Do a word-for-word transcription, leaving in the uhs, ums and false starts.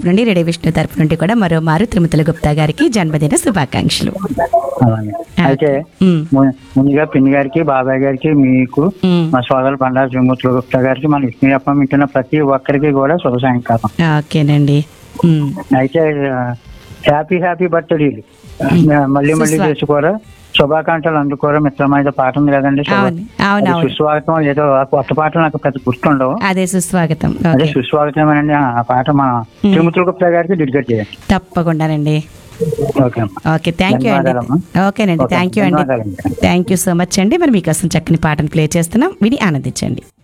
నుండి, రెడీ విష్ణు తరపు నుండి కూడా మరో మారు తిరుమతుల గుప్తా గారికి జన్మదిన శుభాకాంక్షలు. అలాగే. అయితే ఉమ్, ము- ముందుగా పిన్ని గారికి, బాబాయ్ గారికి, మీకు, ఉమ్. మా సోదరు బండారు శ్రీమూర్తుల గుప్తా గారికి, మన విష్ణుయప్ప వింటున్న ప్రతి ఒక్కరికి కూడా శుభ సాయంకాలం. ఓకేనండి. ఉమ్, అయితే హ్యాపీ హ్యాపీ బర్త్డేలు మళ్ళీ మళ్ళీ సుస్వా- చేసుకోరా, శుభాకాంక్షలు అందుకోరా మిత్రమైన పాట ఉంది కదండి, శుభ- అవును అవును అది అవును సుస్వాగతం ఏదో ఆ కొత్త పాటలు నాకు పెద్ద గుర్తుండవు. అదే సుస్వాగతం. అదే ఓకే, సుస్వాగతం అనండి, ఆ పాట మన శ్రీమూర్తుల గుప్తా గారికి డెడికేట్ చేయండి. తప్పకుండానండి. ఓకే అమ్మా. ఓకే, థ్యాంక్ యూ అండి. ధన్యవాదాలమ్మా. ఓకేనండి, ఓకే, థ్యాంక్ యూ అండి. ధన్యవాదాలండి. థ్యాంక్ యూ సో మచ్ అండి. మరి మీకోసం చక్కని పాటను ప్లే చేస్తున్నాం, విని ఆనందించండి.